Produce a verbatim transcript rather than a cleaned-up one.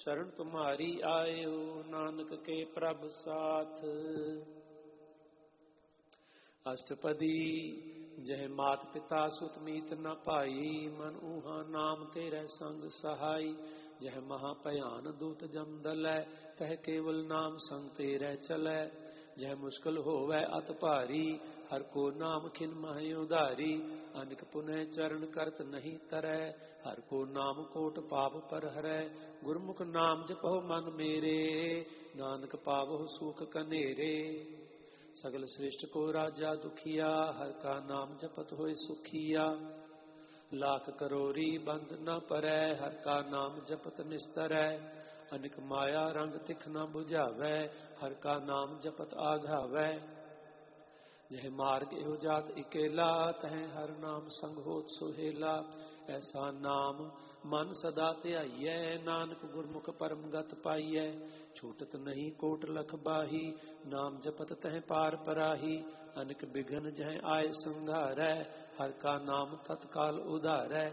शरण तुम्हारी आयो नानक के प्रभ साथ। अष्टपदी जह मात पिता सुत मीत न पाई, मन ऊहा नाम तेरे संग सहाई। जह महाभयान दूत जम दलै, तह केवल नाम संग तेरे चलै। जह मुश्किल होवै अत भारी, हर को नाम खिन मह उधारी। अनिक पुनः चरण करत नहीं तरै, हर को नाम कोट पाप पर हरै। गुरमुख नाम जपो मन मेरे, नानक पावो सुख कनेरे। सगल श्रेष्ठ को राजा दुखिया, हर का नाम जपत होए सुखिया। लाख करोरी बंद न परै, हर का नाम जपत निस्तरै। अनिक माया रंग तिख न बुझावै, हर का नाम जपत आघावै। जह मार्ग एहो जात इकेला, तह हर नाम संग होत सुहेला। ऐसा नाम मन सदा ध्याइयै, नानक गुरमुख परम गत पाइयै। छूटत नहीं कोट लख बाही, नाम जपत तह पार पराही। अनिक बिघन जह आय संघारै, हर का नाम तत्काल उधारै।